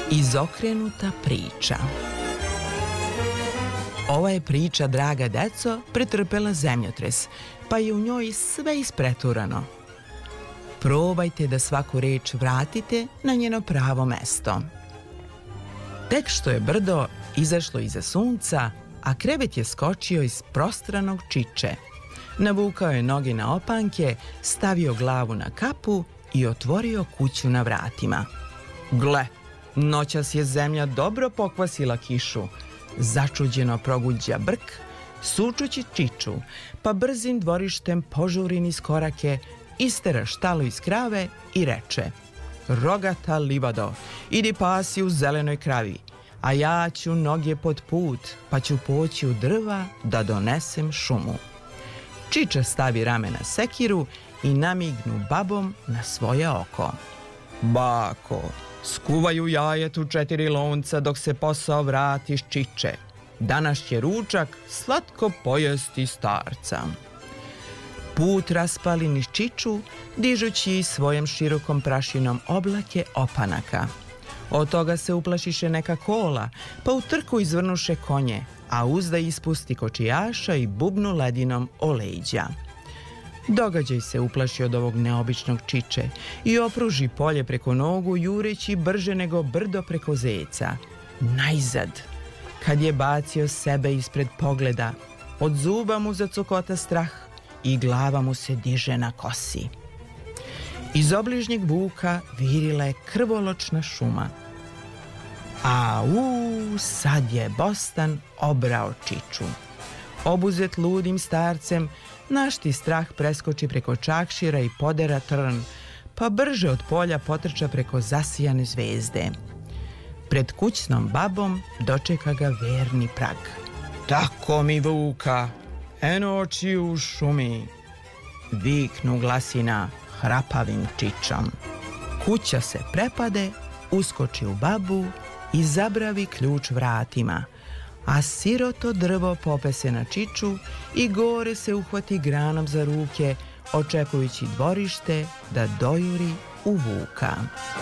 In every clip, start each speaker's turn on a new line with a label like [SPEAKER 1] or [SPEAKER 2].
[SPEAKER 1] Izokrenuta priča. Ova je priča, draga deco, pretrpela zemljotres, pa je u njoj sve ispreturano. Probajte da svaku reč vratite na njeno pravo mesto. Tek što je brdo izašlo iza sunca, a krevet je skočio iz prostranog čiče. Navukao je noge na opanke, stavio glavu na kapu i otvorio kuću na vratima. Gle, noćas je zemlja dobro pokvasila kišu. Začuđeno proguđa brk, sučući čiču, pa brzim dvorištem požuri niz korake, istera štalu iz krave i reče: Rogata livado, idi pasi u zelenoj kravi, a ja ću noge pod put, pa ću poći u drva da donesem šumu. Čiča stavi rame na sekiru i namignu babom na svoje oko. Bako, skuvaju jajetu 4 lonca dok se posao vrati s čiče. Danas će ručak slatko pojesti starca. Put raspali niz čiču, dižući svojom širokom prašinom oblake opanaka. Od toga se uplašiše neka kola, pa u trku izvrnuše konje, a uzda ispusti kočijaša i bubnu ledinom o leđa. Događaj se uplaši od ovog neobičnog čiče i opruži polje preko nogu, jureći brže nego brdo preko zeca. Najzad, kad je bacio sebe ispred pogleda, od zuba mu zacokota strah i glava mu se diže na kosi. Iz obližnjeg virila je krvoločna šuma. Sad je Bostan obrao čiču. Obuzet ludim starcem, našti strah preskoči preko čakšira i podera trn, pa brže od polja potrča preko zasijane zvezde. Pred kućnom babom dočeka ga verni prag. Tako mi Vuka, eno oči u šumi, viknu glasina hrapavim čičom. Kuća se prepade, uskoči u babu i zabravi ključ vratima, a siroto drvo popese na čiču i gore se uhvati granom za ruke, očekujući dvorište da dojuri u Vuka.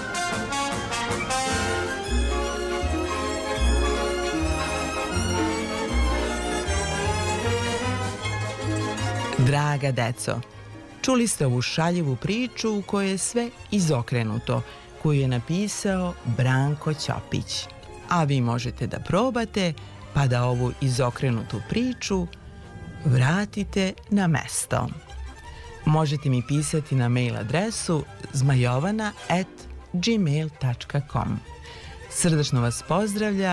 [SPEAKER 1] Draga deco, čuli ste ovu šaljivu priču u kojoj je sve izokrenuto, koju je napisao Branko Ćopić. A vi možete da probate pa da ovu izokrenutu priču vratite na mesto. Možete mi pisati na mail adresu zmajovana@gmail.com. Srdačno vas pozdravlja